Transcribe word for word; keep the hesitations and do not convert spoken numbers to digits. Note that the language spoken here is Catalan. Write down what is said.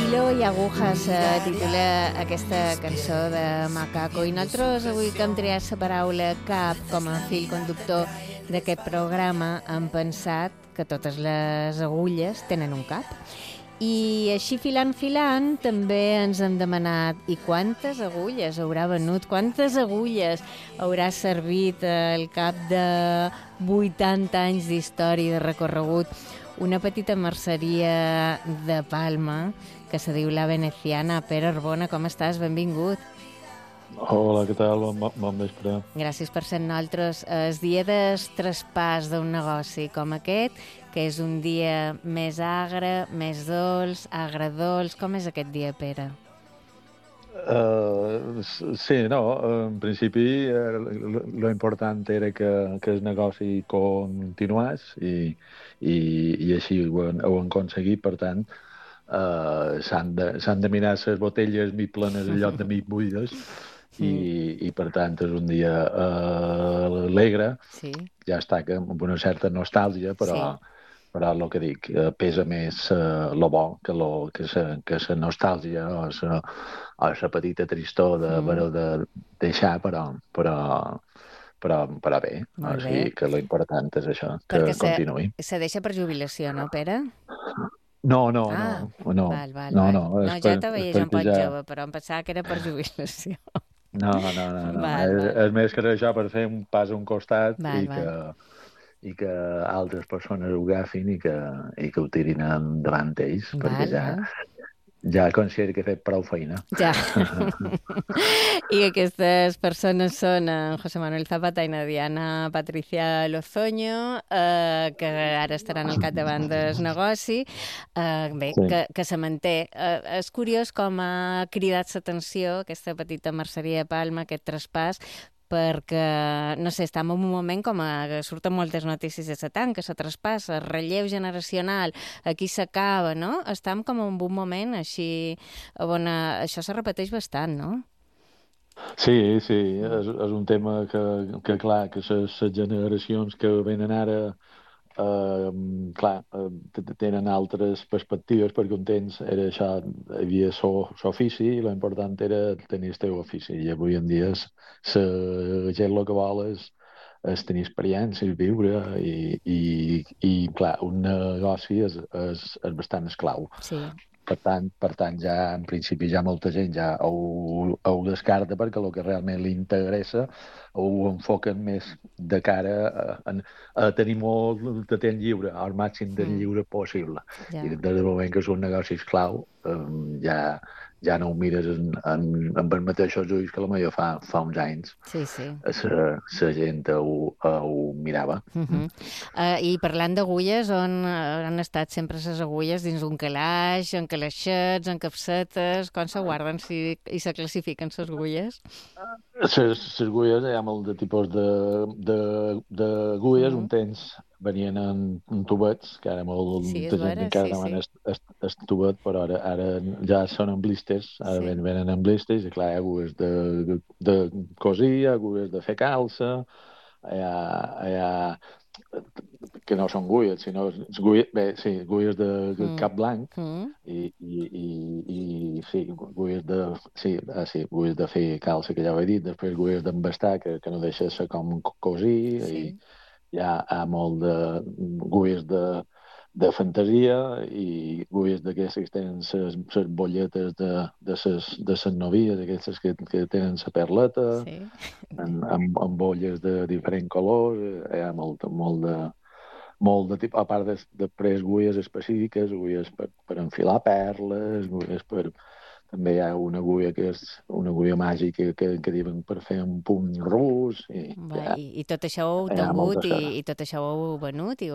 Hilo y agujas eh, titula aquesta cançó de Macaco, i nosaltres avui que hem triat la paraula cap com a fil conductor d'aquest programa hem pensat que totes les agulles tenen un cap. I així filant, filant, també ens hem demanat i quantes agulles haurà venut, quantes agulles haurà servit al cap de vuitanta anys d'història de recorregut una petita merceria de Palma que se diu La Veneciana. Pere Arbona, com estàs? Benvingut. Hola, què tal? Bon, bon vespre. Gràcies per ser nosaltres. El dia del traspàs d'un negoci com aquest, que és un dia més agre, més dolç, agredolç. Com és aquest dia, Pere? Uh, sí, no, en principi uh, lo important era que, que el negoci continués i, i, i així ho han, ho han aconseguit. Per tant, uh, s'han de, s'han de mirar les botelles mig plenes en lloc de mig buides i, i per tant és un dia uh, alegre. Sí. Ja està que amb una certa nostàlgia, però Sí. però el que dic, eh, pesa més eh, lo bo que lo, que sa, que sa nostàlgia o sa, o sa petita tristor de Mm. haver-ho de deixar, però, però, però, però bé, o Molt bé. sigui que lo important és això, que Perquè se, continuï. se deixa per jubilació, no, Pere? No, no, Ah, no, no, val, val, no, val. no, No, és, jo per, te és veia ja un perquè poc ja... jove, però em pensava que era per jubilació. No, no, no, no. Val, És, val. és més que això per fer un pas a un costat Val, i que, val. i que altres persones ho agafin i que, i que ho tirin endavant ells, perquè Val, ja, val. ja considero que he fet prou feina. Ja. I aquestes persones són en José Manuel Zapata i na Diana Patricia Lozoño, eh, que ara estaran al capdavant del negoci. Eh, bé, Sí. que, que se manté. Eh, és curiós com ha cridat l'atenció aquesta petita merceria de Palma, aquest traspàs, perquè, no sé, estem en un moment com a, que surten moltes notícies de la tanca, se traspassa, relleu generacional, aquí s'acaba, no? Estem com en un moment així, on eh, això se repeteix bastant, no? Sí, sí, és, és un tema que, que clar, que les generacions que venen ara, eh, clar, eh, t- tenen altres perspectives, perquè un temps era això, hi havia l'ofici i l'important era tenir el teu ofici, i avui en dia és- la gent el que vol és, és tenir experiències, viure, i, i, i clar, un negoci és, és, és bastant esclau. Sí. Per tant, per tant, ja en principi ja molta gent ja ho, ho descarta perquè el que realment li interessa ho enfoquen més de cara a, a, a tenir molt de temps lliure, al màxim de Mm. lliure possible. Ja. I des del moment que és un negoci esclau, eh, ja, ja no ho mires en, en, amb els mateixos ulls que potser fa, fa uns anys Sí, sí. la gent ho, ho mirava. Uh -huh. uh, I parlant d'agulles, on uh, han estat sempre les agulles? Dins un calaix, en calaixets, en capsetes? Com se guarden si, i se classifiquen les agulles? Les agulles, hi ha molt de tipus d'agulles. Mm. Un temps venien en, en tubets, que ara Sí, molta és gent vera, encara sí, demana sí. el, el, el tubet, però ara, ara ja són en blisters, ara Sí. ven, venen en blisters, i clar, hi ha agulles de, de cosir, agulles de fer calça, hi ha, hi ha que no són agulles, sinó agulles, bé, sí, agulles de, de Mm. cap blanc, Mm. i, i, i, i sí, agulles de, sí, ah, sí, agulles de fer calça, que ja ho he dit, després agulles d'embastar, que, que no deixa de ser com cosir, Sí. i hi ha, hi ha molt de agulles de, de fantasia i agulles d'aquestes que tenen les bolletes de, de ses, de ses novies, aquestes que, que tenen la perleta, Sí. amb, amb, amb bolles de diferents colors, eh, hi ha molt, molt de, molt de tipus, a part de, després agulles específiques, agulles per, per enfilar perles, agulles per... També hi ha una agulla que és una agulla màgica que, que diuen per fer un punt rus, i Va, hi ha, i, I tot això ho heu hi ha tingut moltes i, coses. i tot això ho heu venut i